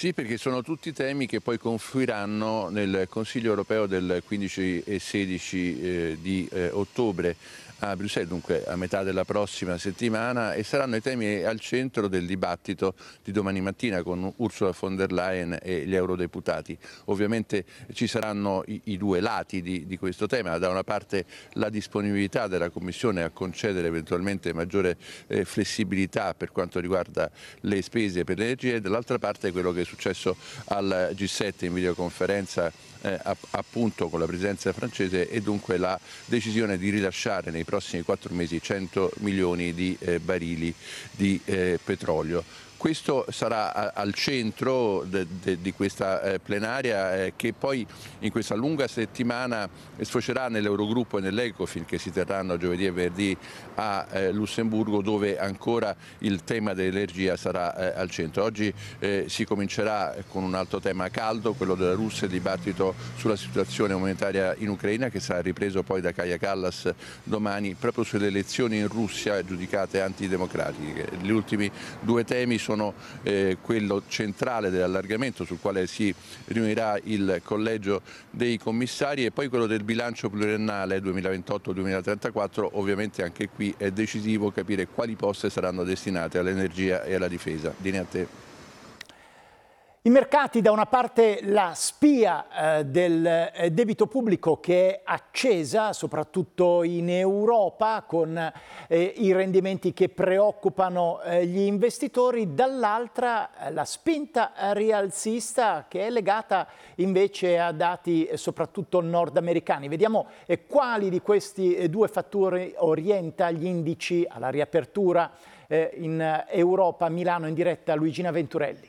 Sì, perché sono tutti temi che poi confluiranno nel Consiglio europeo del 15 e 16 di ottobre a Bruxelles, dunque a metà della prossima settimana, e saranno i temi al centro del dibattito di domani mattina con Ursula von der Leyen e gli eurodeputati. Ovviamente ci saranno i due lati di questo tema: da una parte la disponibilità della Commissione a concedere eventualmente maggiore flessibilità per quanto riguarda le spese per l'energia, e dall'altra parte quello che è successo al G7 in videoconferenza appunto con la presidenza francese, e dunque la decisione di rilasciare nei prossimi 4 mesi 100 milioni di barili di petrolio. Questo sarà al centro di questa plenaria che poi in questa lunga settimana sfocerà nell'Eurogruppo e nell'Ecofin, che si terranno giovedì e venerdì a Lussemburgo, dove ancora il tema dell'energia sarà al centro. Oggi si comincerà con un altro tema caldo, quello della Russia, il dibattito sulla situazione umanitaria in Ucraina, che sarà ripreso poi da Kaja Kallas domani, proprio sulle elezioni in Russia giudicate antidemocratiche. Gli ultimi due temi sono quello centrale dell'allargamento, sul quale si riunirà il collegio dei commissari, e poi quello del bilancio pluriennale 2028-2034. Ovviamente anche qui è decisivo capire quali poste saranno destinate all'energia e alla difesa. Linea a te. I mercati, da una parte la spia del debito pubblico che è accesa, soprattutto in Europa, con i rendimenti che preoccupano gli investitori, dall'altra la spinta rialzista che è legata invece a dati soprattutto nordamericani. Vediamo quali di questi due fattori orienta gli indici alla riapertura in Europa. Milano, in diretta Luigina Venturelli.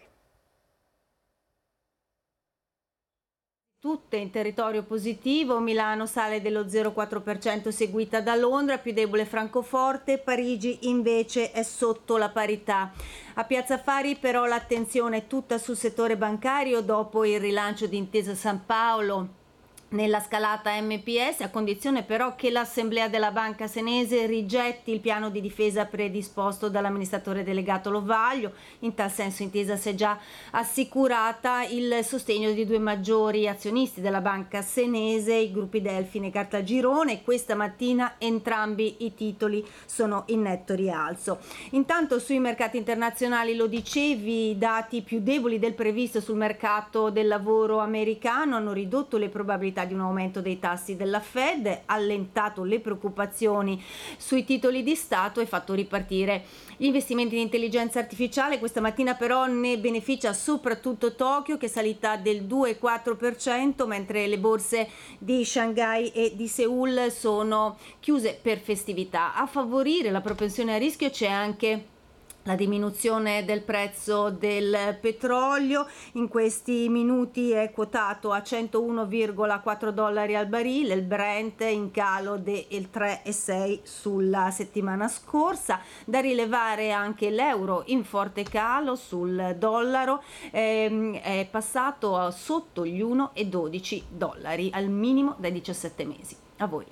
Tutte in territorio positivo. Milano sale dello 0,4%, seguita da Londra, più debole Francoforte. Parigi invece è sotto la parità. A Piazza Affari però l'attenzione è tutta sul settore bancario dopo il rilancio di Intesa San Paolo nella scalata MPS, a condizione però che l'Assemblea della Banca Senese rigetti il piano di difesa predisposto dall'amministratore delegato Lovaglio. In tal senso Intesa si è già assicurata il sostegno di due maggiori azionisti della Banca Senese, i gruppi Delfin e Cartagirone. Questa mattina entrambi i titoli sono in netto rialzo. Intanto sui mercati internazionali, lo dicevi, i dati più deboli del previsto sul mercato del lavoro americano hanno ridotto le probabilità di un aumento dei tassi della Fed, allentato le preoccupazioni sui titoli di Stato e fatto ripartire gli investimenti in intelligenza artificiale. Questa mattina però ne beneficia soprattutto Tokyo, che è salita del 2,4%, mentre le borse di Shanghai e di Seoul sono chiuse per festività. A favorire la propensione a rischio c'è anche la diminuzione del prezzo del petrolio. In questi minuti è quotato a $101,4 al barile, il Brent in calo del 3,6 sulla settimana scorsa. Da rilevare anche l'euro in forte calo sul dollaro, è passato sotto gli $1,12, al minimo dai 17 mesi. A voi.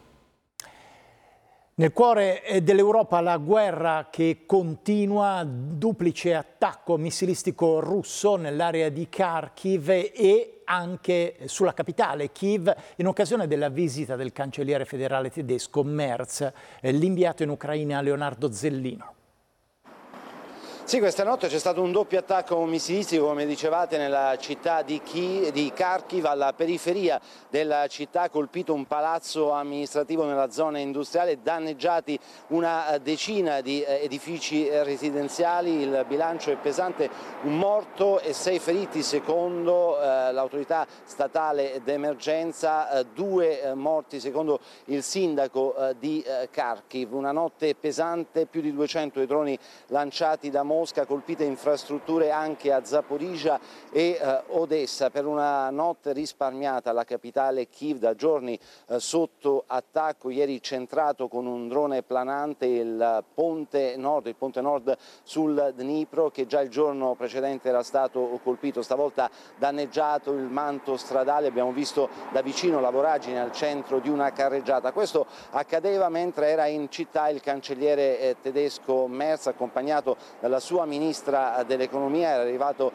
Nel cuore dell'Europa la guerra che continua, duplice attacco missilistico russo nell'area di Kharkiv e anche sulla capitale Kiev, in occasione della visita del cancelliere federale tedesco Merz, l'inviato in Ucraina Leonardo Zellino. Sì, questa notte c'è stato un doppio attacco missilistico, come dicevate, nella città di Kharkiv. Alla periferia della città, colpito un palazzo amministrativo nella zona industriale, danneggiati una decina di edifici residenziali. Il bilancio è pesante: un morto e 6 feriti secondo l'autorità statale d'emergenza, 2 morti secondo il sindaco di Kharkiv. Una notte pesante, più di 200 i droni lanciati da Mosca, colpite infrastrutture anche a Zaporizhzhia e Odessa. Per una notte risparmiata la capitale Kiev, da giorni sotto attacco, ieri centrato con un drone planante il ponte nord sul Dnipro, che già il giorno precedente era stato colpito, stavolta danneggiato il manto stradale. Abbiamo visto da vicino la voragine al centro di una carreggiata. Questo accadeva mentre era in città il cancelliere tedesco Merz, accompagnato dalla sua ministra dell'economia. Era arrivato